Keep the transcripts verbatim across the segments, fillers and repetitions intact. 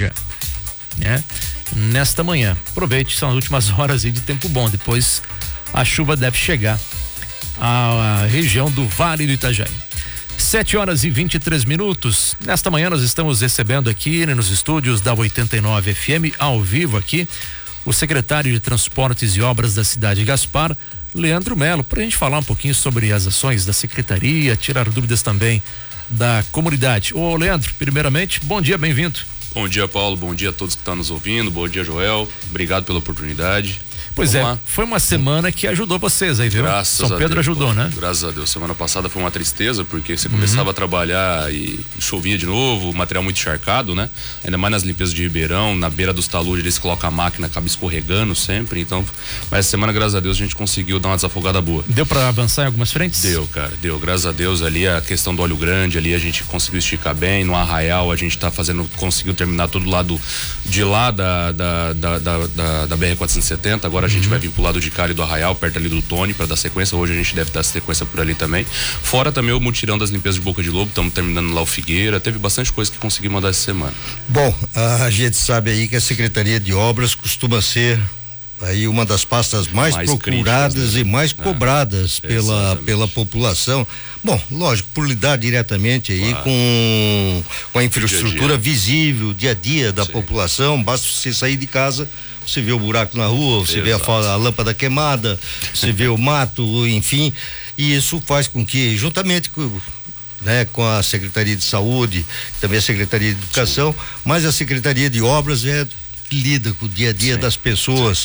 Tarja, né? Nesta manhã. Aproveite, são as últimas horas aí de tempo bom. Depois a chuva deve chegar à região do Vale do Itajaí. Sete horas e vinte e três minutos. Nesta manhã nós estamos recebendo aqui nos estúdios da oitenta e nove F M, ao vivo aqui, o secretário de Transportes e Obras da cidade de Gaspar, Leandro Melo, para a gente falar um pouquinho sobre as ações da secretaria, tirar dúvidas também da comunidade. Ô Leandro, primeiramente, bom dia, bem-vindo. Bom dia, Paulo, bom dia a todos que estão nos ouvindo, bom dia, Joel, obrigado pela oportunidade. Pois Vamos é, lá. Foi uma semana que ajudou vocês aí, viu? Graças São a Pedro Deus, ajudou, pô, né? Graças a Deus. Semana passada foi uma tristeza, porque você começava uhum. a trabalhar e chovia de novo, material muito encharcado, né? Ainda mais nas limpezas de Ribeirão, na beira dos taludes, eles colocam a máquina, acaba escorregando sempre, então, mas essa semana, graças a Deus, a gente conseguiu dar uma desafogada boa. Deu pra avançar em algumas frentes? Deu, cara, deu, graças a Deus, ali a questão do óleo grande, ali a gente conseguiu esticar bem, no Arraial a gente tá fazendo, conseguiu terminar todo lado de lá da, da, da, da, da, da B R quatrocentos e setenta, agora a gente uhum. vai vir pro lado de cá e do Arraial, perto ali do Tony, para dar sequência. Hoje a gente deve dar sequência por ali também. Fora também o mutirão das limpezas de Boca de Lobo, estamos terminando lá o Figueira. Teve bastante coisa que consegui mandar essa semana. Bom, a gente sabe aí que a Secretaria de Obras costuma ser aí uma das pastas mais, mais procuradas críticas, né? E mais cobradas é, pela, pela população. Bom, lógico, por lidar diretamente aí claro. com, com a infraestrutura dia -dia. visível, dia a dia da Sim. população, basta você sair de casa, você vê o buraco na rua, você Exato. vê a, a lâmpada queimada, você vê o mato, enfim, e isso faz com que, juntamente com né, com a Secretaria de Saúde, também a Secretaria de Educação, Sim. mas a Secretaria de Obras é lida com o dia a dia Sim. das pessoas,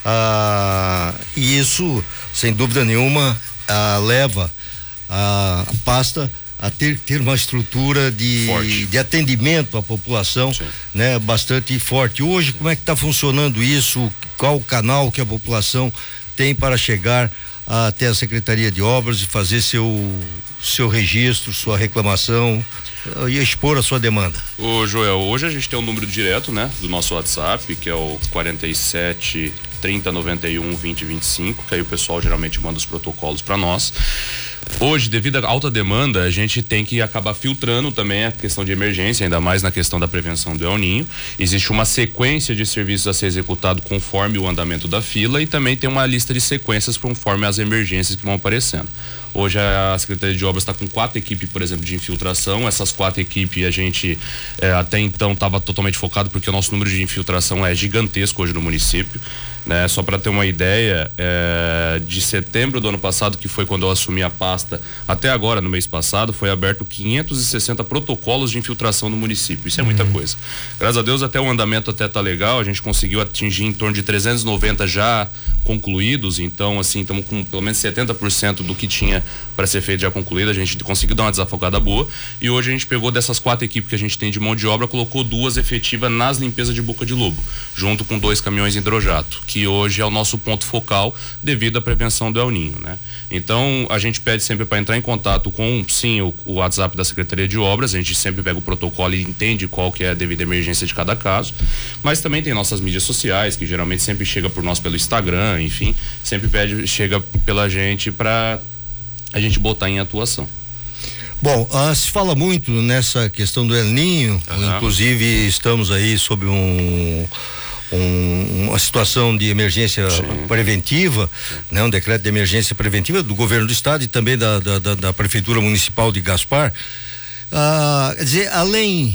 ah, e isso, sem dúvida nenhuma, ah, leva a, a pasta a ter, ter uma estrutura de, de atendimento à população, Sim. né, bastante forte. Hoje, como é que está funcionando isso? Qual o canal que a população tem para chegar até a Secretaria de Obras e fazer seu, seu registro, sua reclamação e expor a sua demanda? Ô Joel, hoje a gente tem um número direto, né, do nosso WhatsApp, que é o quarenta e sete, trinta, noventa e um, vinte, vinte e cinco, que aí o pessoal geralmente manda os protocolos para nós. Hoje, devido à alta demanda, a gente tem que acabar filtrando também a questão de emergência, ainda mais na questão da prevenção do El Ninho. Existe uma sequência de serviços a ser executado conforme o andamento da fila e também tem uma lista de sequências conforme as emergências que vão aparecendo. Hoje a Secretaria de Obras está com quatro equipes, por exemplo, de infiltração. Essas quatro equipes a gente eh, até então estava totalmente focado porque o nosso número de infiltração é gigantesco hoje no município, né? Só para ter uma ideia, eh, de setembro do ano passado, que foi quando eu assumi a pasta, até agora, no mês passado, foi aberto quinhentos e sessenta protocolos de infiltração no município. Isso é muita uhum. coisa. Graças a Deus, até o andamento até tá legal. A gente conseguiu atingir em torno de trezentos e noventa já concluídos. Então, assim, estamos com pelo menos setenta por cento do que tinha para ser feito já concluído. A gente conseguiu dar uma desafogada boa e hoje a gente pegou dessas quatro equipes que a gente tem de mão de obra, colocou duas efetivas nas limpezas de Boca de Lobo, junto com dois caminhões hidrojato, que hoje é o nosso ponto focal devido à prevenção do El Ninho, né? Então a gente pede sempre para entrar em contato com, sim, o, o WhatsApp da Secretaria de Obras. A gente sempre pega o protocolo e entende qual que é a devida emergência de cada caso, mas também tem nossas mídias sociais, que geralmente sempre chega por nós pelo Instagram, enfim, sempre pede, chega pela gente para a gente botar em atuação. Bom, ah, se fala muito nessa questão do El Ninho, uhum. inclusive estamos aí sob um, um uma situação de emergência Sim. preventiva, Sim. né, um decreto de emergência preventiva do governo do estado e também da, da, da, da prefeitura municipal de Gaspar. Ah, quer dizer, além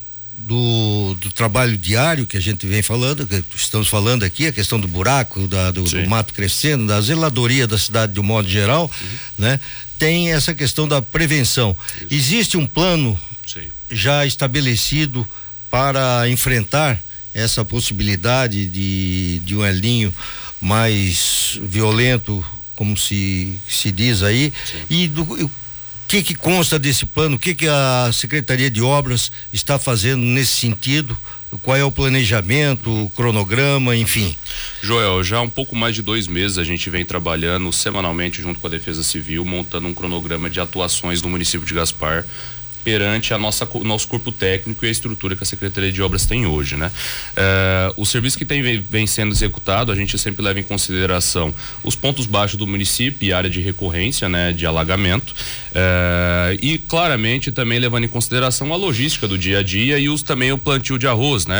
do, do trabalho diário que a gente vem falando, que estamos falando aqui, a questão do buraco, da, do, do mato crescendo, da zeladoria da cidade de um modo geral, uhum. né? Tem essa questão da prevenção. Isso. Existe um plano Sim. já estabelecido para enfrentar essa possibilidade de, de um El Ninho mais violento, como se, se diz aí, Sim. e do, o que que consta desse plano, o que que a Secretaria de Obras está fazendo nesse sentido, qual é o planejamento, o cronograma, enfim. Joel, já há um pouco mais de dois meses a gente vem trabalhando semanalmente junto com a Defesa Civil, montando um cronograma de atuações no município de Gaspar perante a nossa, o nosso corpo técnico e a estrutura que a Secretaria de Obras tem hoje, né? É, o serviço que tem, vem sendo executado, a gente sempre leva em consideração os pontos baixos do município e área de recorrência, né? De alagamento, é, e claramente também levando em consideração a logística do dia a dia e os, também o plantio de arroz, né?